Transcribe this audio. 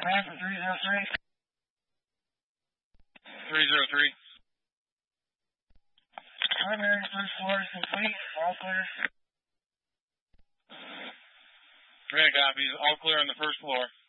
Command from 303. 303. Primary first floor is complete. All clear. Command copies. All clear on the first floor.